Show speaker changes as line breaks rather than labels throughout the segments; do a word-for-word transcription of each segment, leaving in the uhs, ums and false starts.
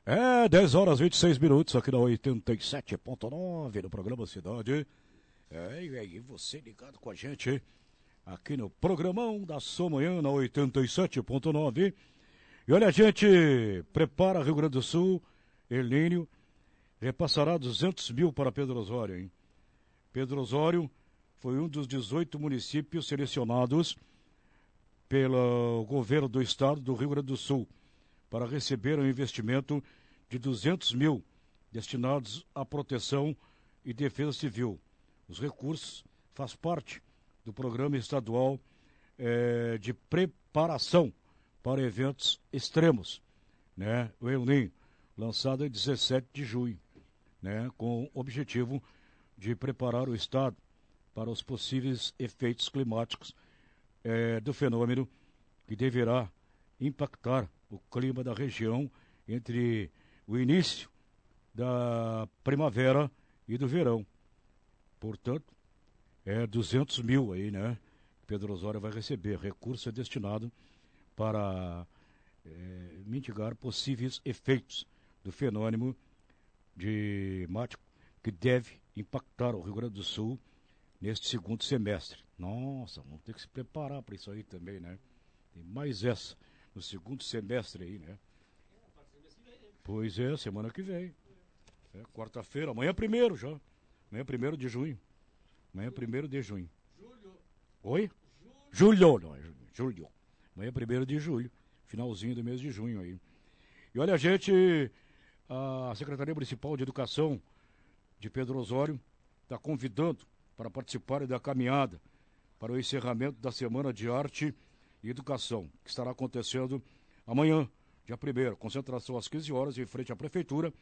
É, dez horas e vinte e seis minutos aqui na oitenta e sete ponto nove no programa Cidade. É, e aí você ligado com a gente aqui no programão da sua manhã na oitenta e sete ponto nove. E olha, a gente prepara Rio Grande do Sul, Elínio, repassará duzentos mil para Pedro Osório, hein? Pedro Osório foi um dos dezoito municípios selecionados pelo governo do estado do Rio Grande do Sul para receber um investimento de duzentos mil destinados à proteção e defesa civil. Os recursos fazem parte do programa estadual eh, de preparação para eventos extremos, né? O El Ninho, lançado em dezessete de junho, né? Com o objetivo de preparar o estado para os possíveis efeitos climáticos eh, do fenômeno que deverá impactar o clima da região entre o início da primavera e do verão. Portanto, é duzentos mil aí, né? Pedro Osório vai receber. Recurso é destinado para é, mitigar possíveis efeitos do fenômeno climático que deve impactar o Rio Grande do Sul neste segundo semestre. Nossa, vamos ter que se preparar para isso aí também, né? Tem mais essa no segundo semestre aí, né? Pois é, semana que vem. É, quarta-feira, amanhã é primeiro já. Amanhã é primeiro de junho. Amanhã é primeiro de junho.
Julho.
Oi? Julho, não é julho. Amanhã é primeiro de julho. Finalzinho do mês de junho aí. E olha, a gente, a Secretaria Municipal de Educação de Pedro Osório está convidando para participarem da caminhada para o encerramento da Semana de Arte e Educação, que estará acontecendo amanhã, dia primeiro. Concentração às quinze horas em frente à Prefeitura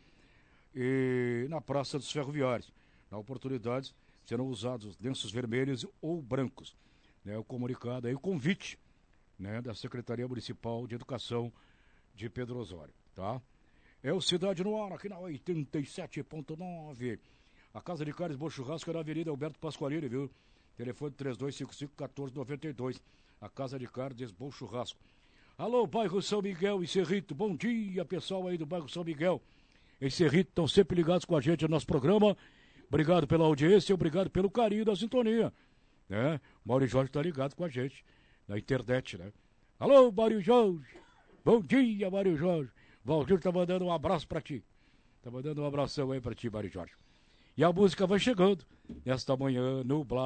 e na Praça dos Ferroviários. Na oportunidade, serão usados lenços vermelhos ou brancos. Né, o comunicado aí, o convite, né, da Secretaria Municipal de Educação de Pedro Osório, tá? É o Cidade no Ar, aqui na oitenta e sete ponto nove. A Casa de Carnes Bom Churrasco é na Avenida Alberto Pasqualini, viu? Telefone três dois cinco cinco, um quatro nove dois. A Casa de Carnes Bom Churrasco. Alô, bairro São Miguel e Cerrito. Bom dia, pessoal aí do bairro São Miguel. Em Cerrito estão sempre ligados com a gente no nosso programa. Obrigado pela audiência, obrigado pelo carinho da sintonia. Né? Mário Jorge está ligado com a gente na internet, né? Alô, Mário Jorge. Bom dia, Mário Jorge. Valdir tá mandando um abraço para ti. Tá mandando um abração aí para ti, Mário Jorge. E a música vai chegando nesta manhã nublada.